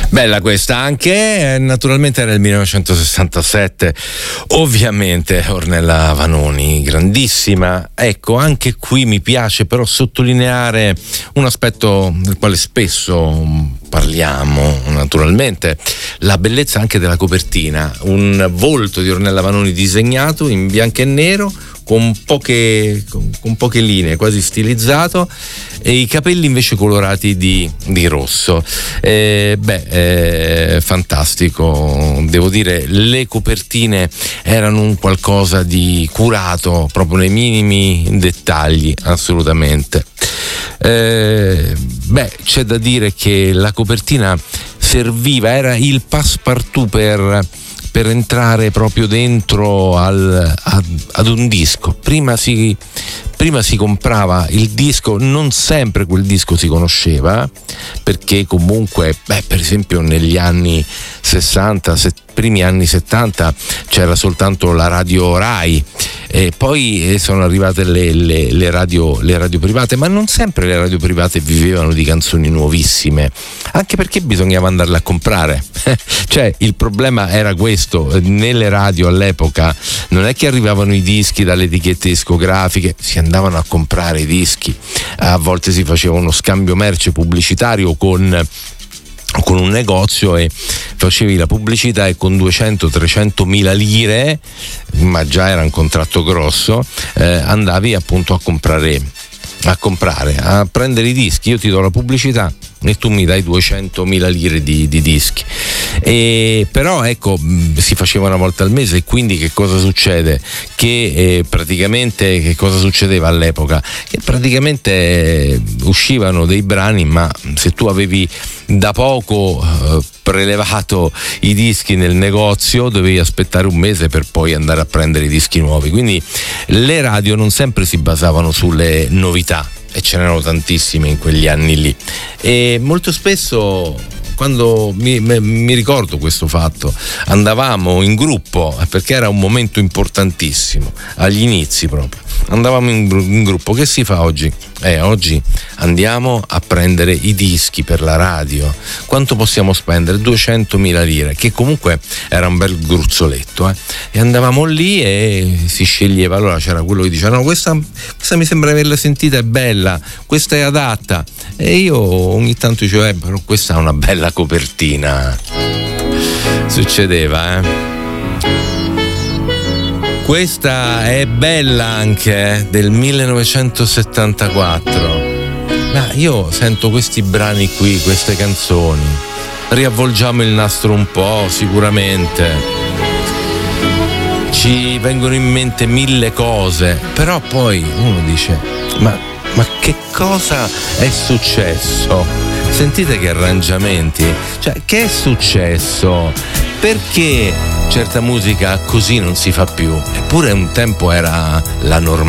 Bella questa anche, naturalmente era il 1967, ovviamente Ornella Vanoni, grandissima. Ecco, anche qui mi piace però sottolineare un aspetto del quale spesso parliamo, naturalmente, la bellezza anche della copertina, un volto di Ornella Vanoni disegnato in bianco e nero, con poche linee, quasi stilizzato, e i capelli invece colorati di rosso. Fantastico, devo dire, le copertine erano un qualcosa di curato proprio nei minimi dettagli, assolutamente. C'è da dire che la copertina serviva, era il passepartout per entrare proprio dentro ad un disco. Prima si comprava il disco, non sempre quel disco si conosceva, perché comunque per esempio negli anni 60, primi anni 70 c'era soltanto la radio Rai, e poi sono arrivate le radio private, ma non sempre le radio private vivevano di canzoni nuovissime, anche perché bisognava andarle a comprare. Cioè il problema era questo: nelle radio all'epoca non è che arrivavano i dischi dalle etichette discografiche, si andavano a comprare i dischi, a volte si faceva uno scambio merce pubblicitario con un negozio e facevi la pubblicità, e con 200-300 mila lire, ma già era un contratto grosso, andavi appunto a prendere i dischi. Io ti do la pubblicità e tu mi dai 200.000 lire di dischi. Però ecco, si faceva una volta al mese, e quindi che cosa succede? Che praticamente che cosa succedeva all'epoca? Che praticamente uscivano dei brani, ma se tu avevi da poco prelevato i dischi nel negozio, dovevi aspettare un mese per poi andare a prendere i dischi nuovi. Quindi le radio non sempre si basavano sulle novità, e ce n'erano tantissime in quegli anni lì, e molto spesso, quando mi ricordo questo fatto, andavamo in gruppo, perché era un momento importantissimo agli inizi proprio. Andavamo in gruppo. Che si fa oggi? Oggi andiamo a prendere i dischi per la radio. Quanto possiamo spendere? 200.000 lire, che comunque era un bel gruzzoletto, e andavamo lì e si sceglieva. Allora c'era quello che diceva: no, questa mi sembra averla sentita, è bella, questa è adatta, e io ogni tanto dicevo però questa ha una bella copertina. Succedeva, Questa è bella anche, del 1974. Ma io sento questi brani qui, queste canzoni, riavvolgiamo il nastro un po', sicuramente ci vengono in mente mille cose, però poi uno dice: ma che cosa è successo? Sentite che arrangiamenti, cioè, che è successo? Perché certa musica così non si fa più? Eppure un tempo era la normalità.